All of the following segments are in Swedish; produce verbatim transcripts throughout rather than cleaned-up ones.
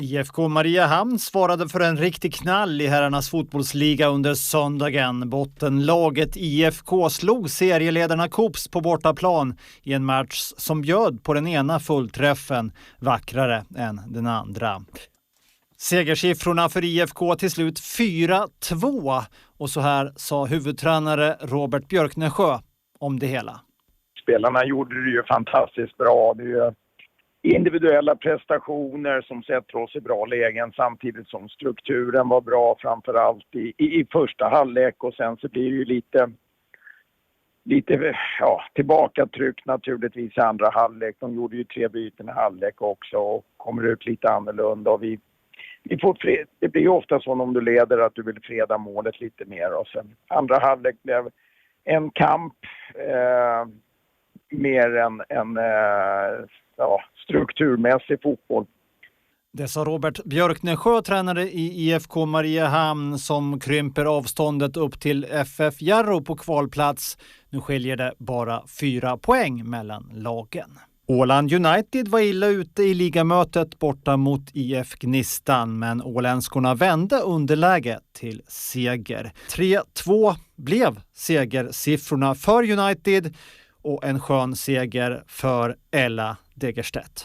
I F K Mariehamn svarade för en riktig knall i herrarnas fotbollsliga under söndagen. Bottenlaget I F K slog serieledarna Kops på bortaplan i en match som bjöd på den ena fullträffen vackrare än den andra. Segersiffrorna för I F K till slut fyra två, och så här sa huvudtränare Robert Björknesjö om det hela. Spelarna gjorde det ju fantastiskt bra. Det är ju individuella prestationer som sätter oss i bra lägen samtidigt som strukturen var bra framförallt i, i, i första halvlek, och sen så blir det ju lite, lite ja, tillbakatryck naturligtvis i andra halvlek. De gjorde ju tre byten i halvlek också och kommer ut lite annorlunda, och vi, vi får fred, det blir ju ofta så om du leder att du vill freda målet lite mer, och sen andra halvlek blev en kamp eh, mer än en eh, ja, strukturmässig fotboll. Det sa Robert Björknesjö, tränare i I F K Mariehamn, som krymper avståndet upp till F F Jarro på kvalplats. Nu skiljer det bara fyra poäng mellan lagen. Åland United var illa ute i ligamötet borta mot I F Gnistan, men åländskorna vände underläge till seger. tre två blev segersiffrorna för United och en skön seger för Ella Degerstedt.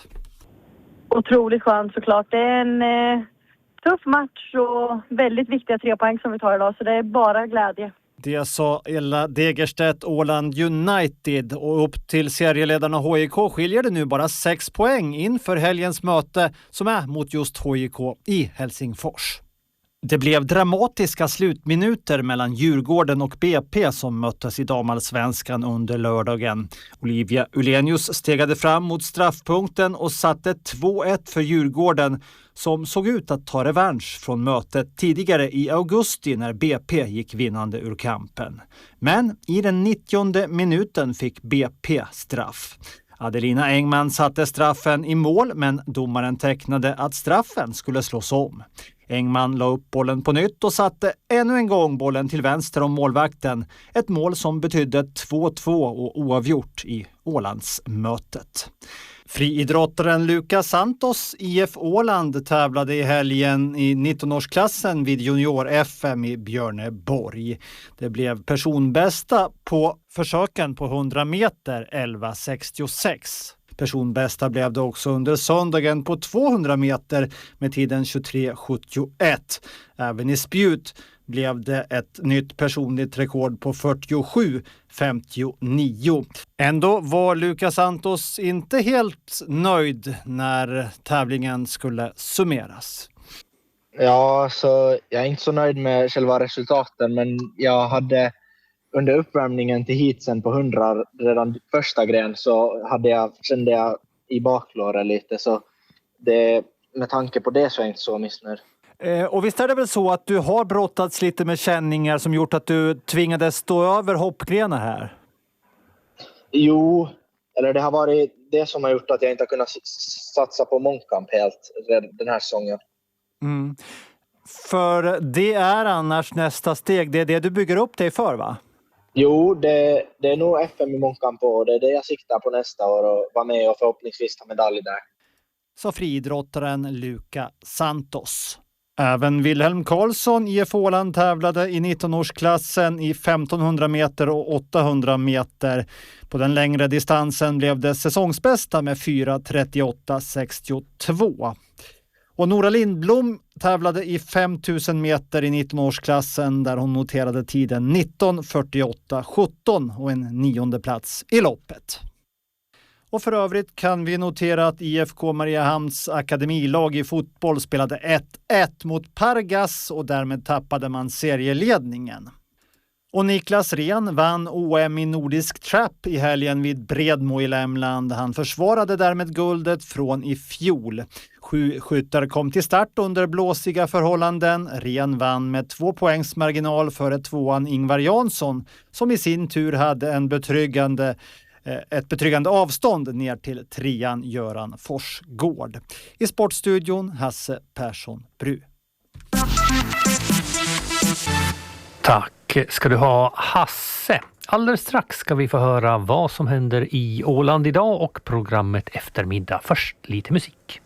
Otroligt skönt såklart. Det är en eh, tuff match och väldigt viktiga tre poäng som vi tar idag, så det är bara glädje. Det sa Ella Degerstedt, Åland United, och upp till serieledarna H I K skiljer det nu bara sex poäng inför helgens möte som är mot just H I K i Helsingfors. Det blev dramatiska slutminuter mellan Djurgården och B P som möttes i damallsvenskan under lördagen. Olivia Ulenius stegade fram mot straffpunkten och satte två ett för Djurgården, som såg ut att ta revansch från mötet tidigare i augusti när B P gick vinnande ur kampen. Men i den nittionde minuten fick B P straff. Adelina Engman satte straffen i mål, men domaren tecknade att straffen skulle slås om. Engman la upp bollen på nytt och satte ännu en gång bollen till vänster om målvakten. Ett mål som betydde två två och oavgjort i Ålandsmötet. Friidrottaren Lucas Santos I F Åland tävlade i helgen i nittonårsklassen vid junior F M i Björneborg. Det blev personbästa på försöken på hundra meter, elva sextiosex. Personbästa blev det också under söndagen på tvåhundra meter med tiden tjugotre sjuttioett. Även i spjut blev det ett nytt personligt rekord på fyrtiosju femtionio. Ändå var Lucas Santos inte helt nöjd när tävlingen skulle summeras. Ja, så jag är inte så nöjd med själva resultaten, men jag hade under uppvärmningen till heatsen på hundra redan första gren så hade jag, kände jag i baklåret lite, så det, med tanke på det så är jag inte så missnöjd. Eh, och visst är det väl så att du har brottats lite med känningar som gjort att du tvingades stå över hoppgrenar här? Jo, eller det har varit det som har gjort att jag inte har kunnat satsa på mångkamp helt den här säsongen. Mm. För det är annars nästa steg, det är det du bygger upp dig för, va? Jo, det, det är nog F M i mångkamp och det är det jag siktar på nästa år och vara med och förhoppningsvis ta medalj där. Sa friidrottaren Lucas Santos. Även Wilhelm Karlsson I F Åland tävlade i nittonårsklassen i femtonhundra meter och åttahundra meter. På den längre distansen blev det säsongsbästa med fyra trettioåtta sextiotvå. Och Nora Lindblom tävlade i femtusen meter i nittonårsklassen där hon noterade tiden nitton fyrtioåtta sjutton och en nionde plats i loppet. Och för övrigt kan vi notera att I F K Mariehamns akademilag i fotboll spelade ett ett mot Pargas och därmed tappade man serieledningen. Och Niklas Ren vann O M i nordisk trap i helgen vid Bredmo i Lämland. Han försvarade därmed guldet från i fjol. Sju skyttar kom till start under blåsiga förhållanden. Ren vann med två poängs marginal före tvåan Ingvar Jansson, som i sin tur hade en betryggande, ett betryggande avstånd ner till trean Göran Forsgård. I sportstudion Hasse Persson Bru. Tack ska du ha, Hasse. Alldeles strax ska vi få höra vad som händer i Åland idag och programmet eftermiddag. Först lite musik.